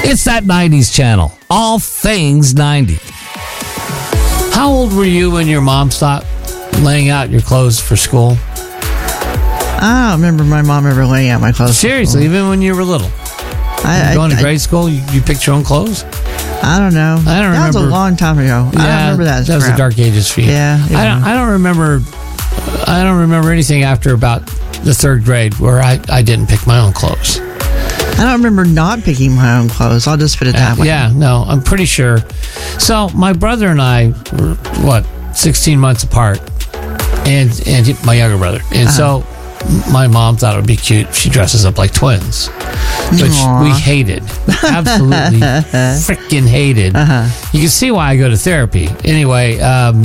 It's that 90s channel. All things 90. How old were you when your mom stopped laying out your clothes for school? I don't remember my mom ever laying out my clothes. Seriously, even when you were little? Going to grade school, you picked your own clothes? I don't know. I don't remember. That was a long time ago. Yeah, I don't remember that. That was the dark ages for you. Yeah. I don't remember anything after about the third grade where I didn't pick my own clothes. I don't remember not picking my own clothes. I'll just put it that way. Yeah, no, I'm pretty sure. So my brother and I were, 16 months apart, and my younger brother. And so my mom thought it would be cute if she dresses up like twins, which we hated. Absolutely freaking hated. You can see why I go to therapy. Anyway,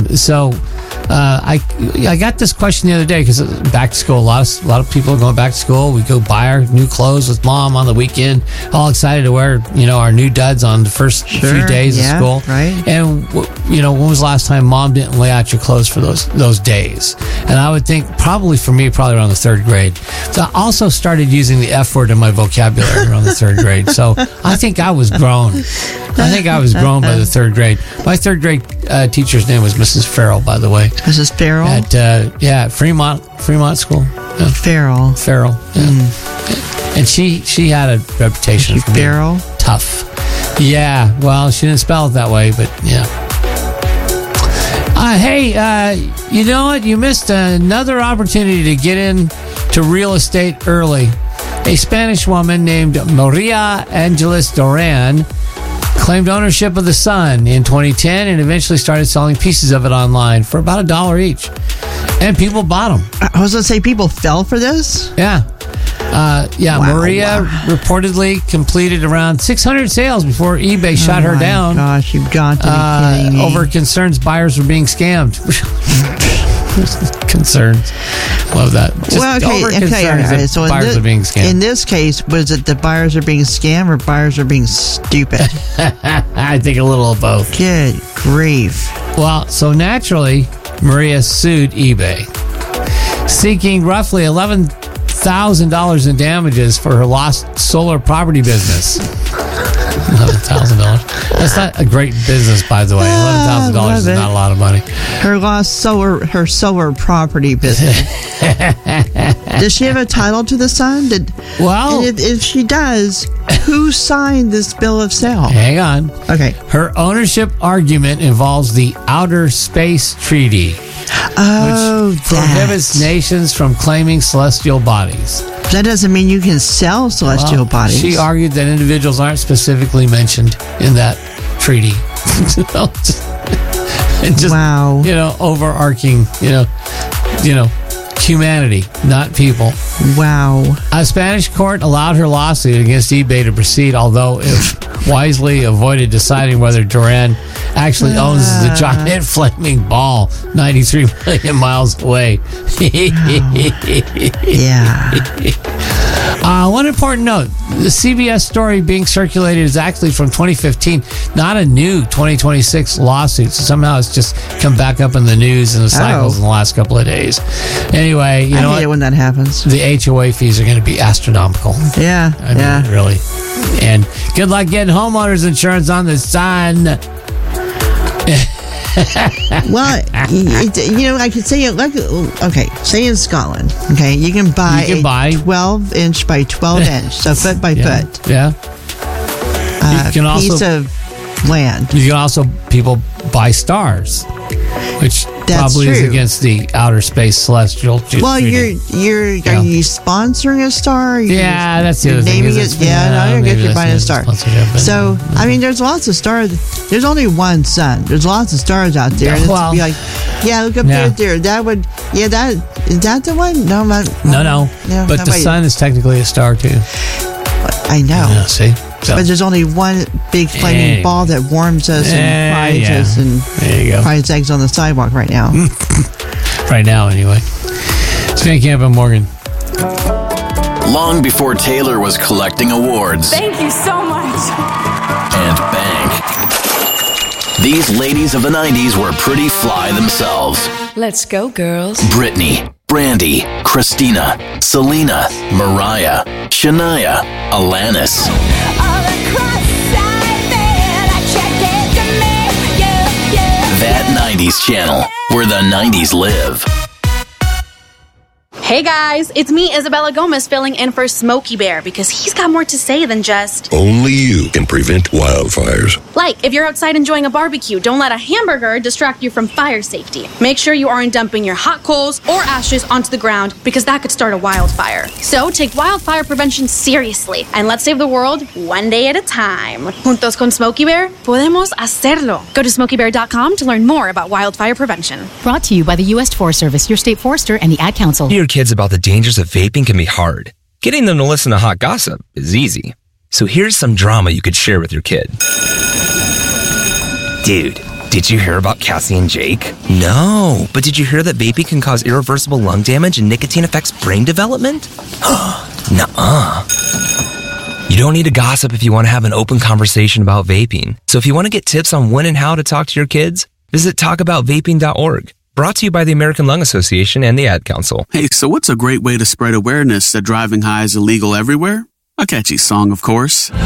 I got this question the other day because back to school, a lot of people are going back to school. We go buy our new clothes with mom on the weekend, all excited to wear our new duds on the first few days of school. Right. And when was the last time mom didn't lay out your clothes for those days? And I would think probably around the third grade. So I also started using the F word in my vocabulary around the third grade. So I think I was grown. I think I was grown by the third grade. My third grade teacher's name was Mrs. Farrell, by the way. Mrs. Farrell? At Fremont School. Yeah. Farrell. Yeah. And she had a reputation for being Farrell? Tough. Yeah, well, she didn't spell it that way, but yeah. Hey, you know what? You missed another opportunity to get into real estate early. A Spanish woman named Maria Angeles Duran claimed ownership of the Sun in 2010 and eventually started selling pieces of it online for about $1 each. And people bought them. I was going to say, people fell for this? Yeah. Wow. Maria reportedly completed around 600 sales before eBay shut her down. Gosh, you've got to be kidding me. Over concerns buyers were being scammed. Concerns. Love that. Okay. So buyers are being scammed. In this case, was it the buyers are being scammed or buyers are being stupid? I think a little of both. Good grief. Well, so naturally, Maria sued eBay, seeking roughly $11,000 in damages for her lost solar property business. $11,000. That's not a great business, by the way. $11,000 is not a lot of money. Her solar property business. Does she have a title to the Sun? If she does, who signed this bill of sale? Hang on. Okay. Her ownership argument involves the Outer Space Treaty, which prohibits nations from claiming celestial bodies. That doesn't mean you can sell celestial bodies. She argued that individuals aren't specifically mentioned in that treaty. Overarching, humanity, not people. Wow. A Spanish court allowed her lawsuit against eBay to proceed, although it wisely avoided deciding whether Duran actually owns the giant flaming ball 93 million miles away. One important note, the CBS story being circulated is actually from 2015, not a new 2026 lawsuit. So somehow it's just come back up in the news and the cycles in the last couple of days. Anyway, I hate it when that happens. The HOA fees are going to be astronomical. Yeah. I mean, really. And good luck getting homeowners insurance on the Sun. Well, I could say say in Scotland, you can buy a 12-inch by 12-inch, so foot by foot. Yeah. You can piece of land. You can also, people buy stars, which probably is against the outer space celestial. Well, are you sponsoring a star? That's the other thing. Naming it? I guess you're buying a star. So, there's lots of stars. There's only one sun. There's lots of stars out there. And it's be like, look up there. That would, is that the one? No. But the sun is technically a star too. I know. Yeah, see? So. But there's only one big flaming ball that warms us and fries us and fries eggs on the sidewalk right now. Right now, anyway. It's Van Camp and Morgan. Long before Taylor was collecting awards. Thank you so much. And bank. These ladies of the 90s were pretty fly themselves. Let's go, girls. Britney, Brandy, Christina, Selena, Mariah, Shania, Alanis. All across Channel, where the 90s live. Hey guys, it's me, Isabella Gomez, filling in for Smokey Bear because he's got more to say than just... Only you can prevent wildfires. Like, if you're outside enjoying a barbecue, don't let a hamburger distract you from fire safety. Make sure you aren't dumping your hot coals or ashes onto the ground because that could start a wildfire. So take wildfire prevention seriously and let's save the world one day at a time. Juntos con Smokey Bear, podemos hacerlo. Go to smokeybear.com to learn more about wildfire prevention. Brought to you by the U.S. Forest Service, your state forester, and the Ad Council. Your kids about the dangers of vaping can be hard. Getting them to listen to hot gossip is easy. So here's some drama you could share with your kid. Dude, did you hear about Cassie and Jake? No, but did you hear that vaping can cause irreversible lung damage and nicotine affects brain development? Nuh-uh. You don't need to gossip if you want to have an open conversation about vaping. So if you want to get tips on when and how to talk to your kids, visit talkaboutvaping.org. Brought to you by the American Lung Association and the Ad Council. Hey, so what's a great way to spread awareness that driving high is illegal everywhere? A catchy song, of course.